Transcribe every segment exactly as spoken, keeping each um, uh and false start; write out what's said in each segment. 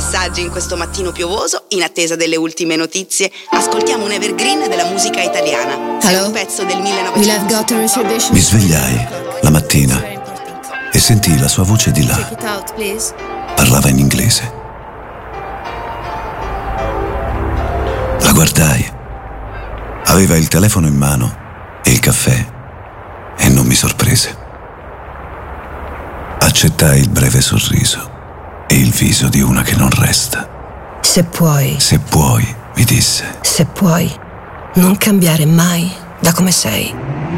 messaggi in questo mattino piovoso, in attesa delle ultime notizie, ascoltiamo un evergreen della musica italiana. Hello? Un pezzo del millenovecento. Mi svegliai la mattina e sentii la sua voce di là. Parlava in inglese. La guardai. Aveva il telefono in mano e il caffè e non mi sorprese. Accettai il breve sorriso e il viso di una che non resta. Se puoi, Se puoi, mi disse, se puoi, non cambiare mai da come sei.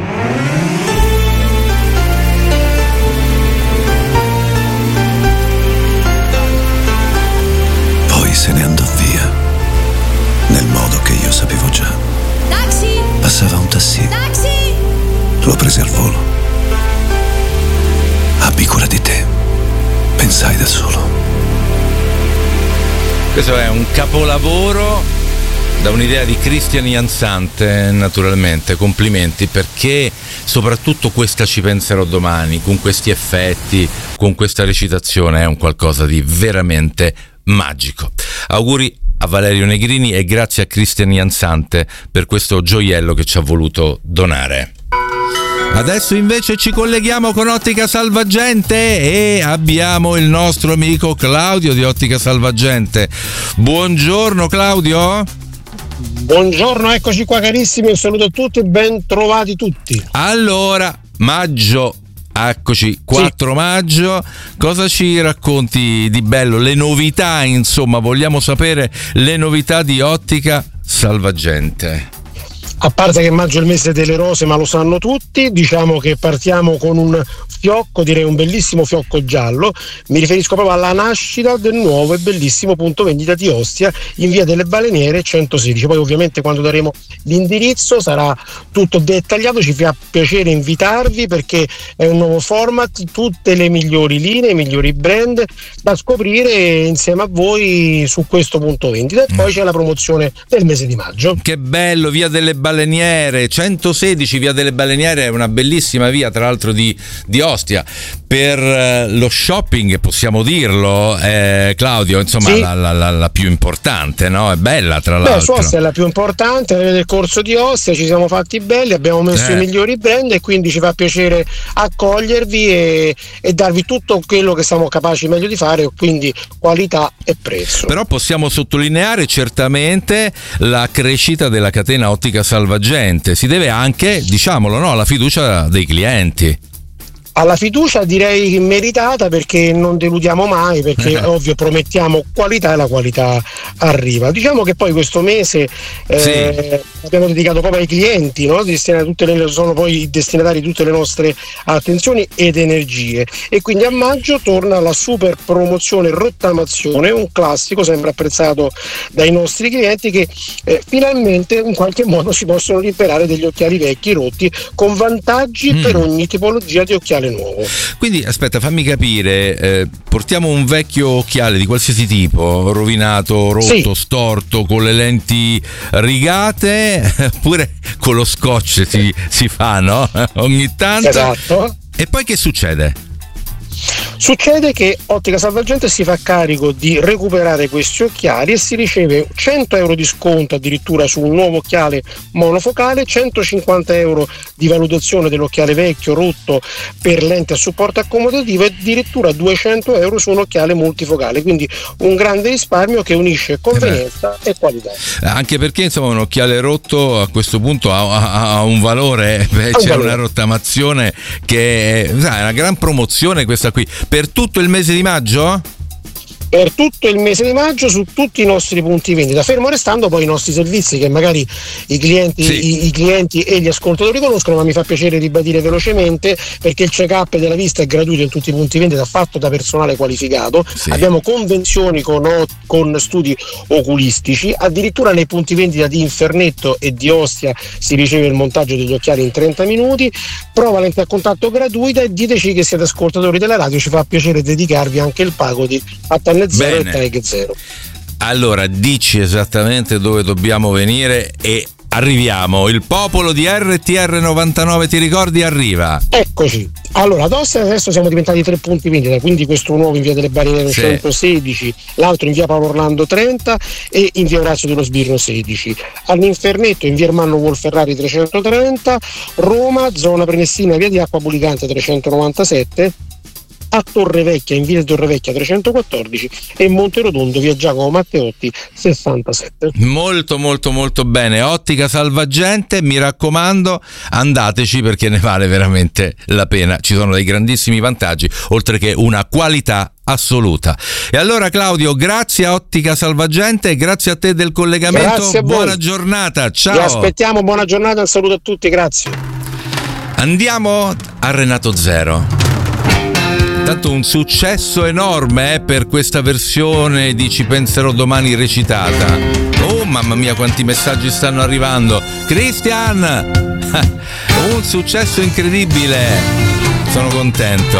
poi se ne andò via, nel modo che io sapevo già. Taxi! Passava un taxi, Taxi! lo prese al volo. Abbi cura di te, pensai da solo. Questo è un capolavoro da un'idea di Christian Jansante, naturalmente. Complimenti, perché soprattutto questa Ci penserò domani, con questi effetti, con questa recitazione, è un qualcosa di veramente magico. Auguri a Valerio Negrini e grazie a Christian Jansante per questo gioiello che ci ha voluto donare. Adesso invece ci colleghiamo con Ottica Salvagente e abbiamo il nostro amico Claudio di Ottica Salvagente. Buongiorno Claudio. Buongiorno, eccoci qua carissimi, un saluto a tutti e ben trovati tutti. Allora, maggio, eccoci, quattro sì. maggio, cosa ci racconti di bello? Le novità, insomma, vogliamo sapere le novità di Ottica Salvagente. A parte che maggio è il mese delle rose, ma lo sanno tutti, diciamo che partiamo con un fiocco, direi un bellissimo fiocco giallo. Mi riferisco proprio alla nascita del nuovo e bellissimo punto vendita di Ostia in via delle Baleniere centosedici. Poi ovviamente quando daremo l'indirizzo sarà tutto dettagliato, ci fa piacere invitarvi perché è un nuovo format, tutte le migliori linee, i migliori brand da scoprire insieme a voi su questo punto vendita. E poi c'è la promozione del mese di maggio. Che bello, via delle Baleniere centosedici, via delle Baleniere è una bellissima via, tra l'altro di, di Ostia, per eh, lo shopping, possiamo dirlo, eh, Claudio, insomma sì. la, la, la, la più importante, no? È bella, tra Beh, l'altro. Ostia è la più importante, nel corso di Ostia ci siamo fatti belli, abbiamo messo eh. i migliori brand e quindi ci fa piacere accogliervi e, e darvi tutto quello che siamo capaci meglio di fare, quindi qualità e prezzo. Però possiamo sottolineare certamente la crescita della catena Ottica Salvagente, si deve anche, diciamolo, no, alla fiducia dei clienti. Alla fiducia direi meritata, perché non deludiamo mai, perché eh. ovvio promettiamo qualità e la qualità arriva. Diciamo che poi questo mese eh, sì. abbiamo dedicato proprio ai clienti, no? Destinati tutte le, sono poi i destinatari di tutte le nostre attenzioni ed energie, e quindi a maggio torna la super promozione rottamazione, un classico sempre apprezzato dai nostri clienti che eh, finalmente in qualche modo si possono liberare degli occhiali vecchi rotti con vantaggi mm. per ogni tipologia di occhiali nuovo. Quindi aspetta, fammi capire, eh, portiamo un vecchio occhiale di qualsiasi tipo, rovinato, rotto, sì. storto, con le lenti rigate, oppure con lo scotch si, si fa, no? Ogni tanto. Esatto. E poi che succede? Succede che Ottica Salvagente si fa carico di recuperare questi occhiali e si riceve cento euro di sconto addirittura su un nuovo occhiale monofocale, centocinquanta euro di valutazione dell'occhiale vecchio rotto per lente a supporto accomodativo e addirittura duecento euro su un occhiale multifocale, quindi un grande risparmio che unisce convenienza eh e qualità. Anche perché insomma un occhiale rotto a questo punto ha, ha, ha un valore, beh, c'è valore. Una rottamazione che è, sai, una gran promozione questa qui. Per tutto il mese di maggio? Per tutto il mese di maggio su tutti i nostri punti vendita, fermo restando poi i nostri servizi che magari i clienti, sì. i, i clienti e gli ascoltatori conoscono, ma mi fa piacere ribadire velocemente perché il check-up della vista è gratuito in tutti i punti vendita, fatto da personale qualificato. Sì. Abbiamo convenzioni con, con studi oculistici, addirittura nei punti vendita di Infernetto e di Ostia si riceve il montaggio degli occhiali in trenta minuti, prova lente a contatto gratuita e diteci che siete ascoltatori della radio, ci fa piacere dedicarvi anche il pago di Attanne zero e Tag zero. Allora dici esattamente dove dobbiamo venire e arriviamo, il popolo di R T R novantanove, ti ricordi, arriva. Eccoci. Allora, ad Ostia adesso siamo diventati tre punti vendita, quindi questo nuovo in via delle Barriere Sì. centosedici, l'altro in via Paolo Orlando trenta e in via Orazio dello Sbirro sedici. All'Infernetto in via Ermanno Wolferrari trecentotrenta, Roma, zona Prenestina, via di Acqua Bulicante trecentonovantasette, a Torrevecchia in via Torrevecchia trecentoquattordici e Monterotondo via Giacomo Matteotti sessantasette. Molto molto molto bene. Ottica Salvagente, mi raccomando, andateci perché ne vale veramente la pena, ci sono dei grandissimi vantaggi oltre che una qualità assoluta. E allora Claudio, grazie a Ottica Salvagente e grazie a te del collegamento. Grazie a voi. Buona giornata, ciao. Vi aspettiamo, buona giornata, un saluto a tutti, grazie. Andiamo a Renato Zero. Tanto un successo enorme eh, per questa versione di Ci penserò domani recitata. Oh mamma mia, quanti messaggi stanno arrivando. Christian, un successo incredibile, sono contento.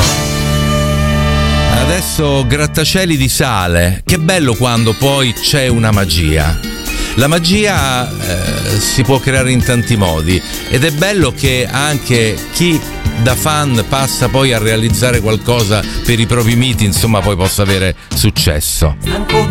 Adesso Grattacieli di Sale. Che bello quando poi c'è una magia. La magia eh, si può creare in tanti modi ed è bello che anche chi da fan passa poi a realizzare qualcosa per i propri miti, insomma, poi possa avere successo. Stanco